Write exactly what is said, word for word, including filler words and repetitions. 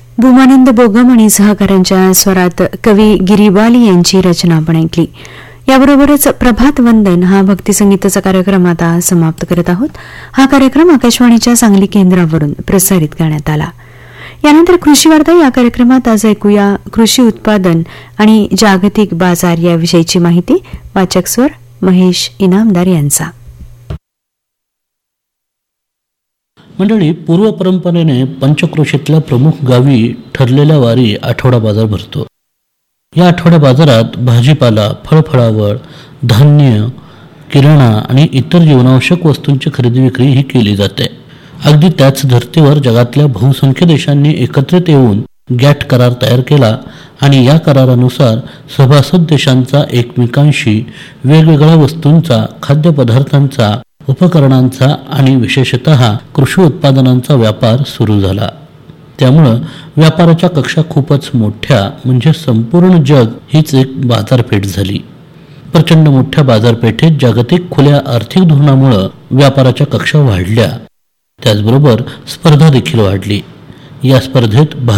भूमानंद बोगम आणि सहकाऱ्यांच्या स्वरात कवी गिरीबाली यांची रचना आपण ऐकली. याबरोबरच प्रभात वंदन हा भक्तिसंगीताचा कार्यक्रम आता समाप्त करत आहोत. हा कार्यक्रम आकाशवाणीच्या सांगली केंद्रावरून प्रसारित करण्यात आला. यानंतर कृषी वार्ता या कार्यक्रमात आज ऐकूया कृषी उत्पादन आणि जागतिक बाजार याविषयीची माहिती. वाचक स्वर महेश इनामदार यांचा. मंडळी, पूर्व परंपरेने पंचक्रोशीतल्या प्रमुख गावी ठरलेल्या वारी आठवडा बाजार भरतो. या आठवड्या बाजारात भाजीपाला, फळफळावळ, धान्य, किराणा आणि इतर जीवनावश्यक वस्तूंची खरेदी विक्री ही केली जाते. अगदी त्याच धर्तीवर जगातल्या बहुसंख्य देशांनी एकत्रित येऊन गॅट करार तयार केला आणि या करारानुसार सभासद देशांचा एकमेकांशी वेगवेगळ्या वस्तूंचा, खाद्यपदार्थांचा, उपकरणांचा आणि विशेषतः कृषी उत्पादनांचा व्यापार सुरू झाला. त्यामुळं व्यापाराच्या कक्षा खूपच मोठ्या, म्हणजे संपूर्ण जग हीच एक बाजारपेठ झाली. प्रचंड मोठ्या बाजारपेठेत जागतिक खुल्या आर्थिक धोरणामुळं व्यापाराच्या कक्षा वाढल्या. त्याचबरोबर स्पर्धा देखील वाढली. या स्पर्धेत